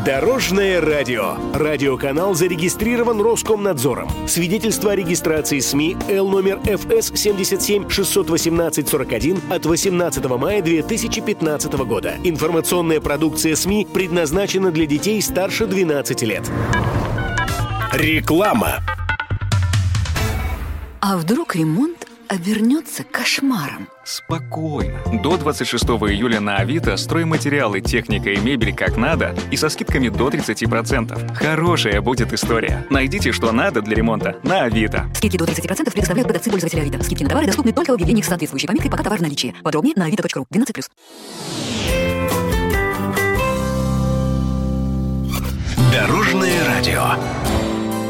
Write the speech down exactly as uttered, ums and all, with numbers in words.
Дорожное радио. Радиоканал зарегистрирован Роскомнадзором. Свидетельство о регистрации СМИ Л номер эф эс семьдесят семь шестьсот восемнадцать сорок один от восемнадцатого мая две тысячи пятнадцатого года. Информационная продукция СМИ предназначена для детей старше двенадцати лет. Реклама. А вдруг ремонт обернется кошмаром? Спокойно. До двадцать шестого июля на Авито стройматериалы, техника и мебель как надо и со скидками до тридцать процентов. Хорошая будет история. Найдите, что надо для ремонта на Авито. Скидки до тридцать процентов предоставляют продавцы пользователя Авито. Скидки на товары доступны только в объявлениях с соответствующей пометкой «Пока товар в наличии». Подробнее на авито точка ру. двенадцать плюс. Дорожное радио.